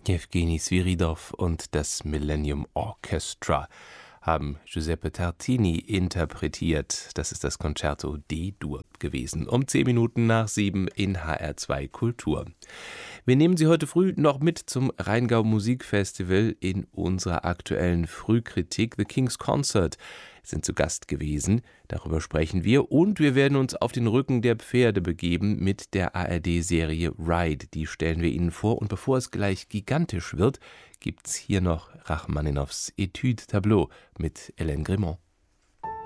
Jewgeni Sviridov und das Millennium Orchestra haben Giuseppe Tartini interpretiert. Das ist das Concerto D-Dur gewesen. Um 7:10 in HR2 Kultur. Wir nehmen Sie heute früh noch mit zum Rheingau Musikfestival in unserer aktuellen Frühkritik. The King's Concert sind zu Gast gewesen. Darüber sprechen wir. Und wir werden uns auf den Rücken der Pferde begeben mit der ARD-Serie Ride. Die stellen wir Ihnen vor. Und bevor es gleich gigantisch wird, gibt's hier noch Rachmaninows Etude Tableau mit Hélène Grimont.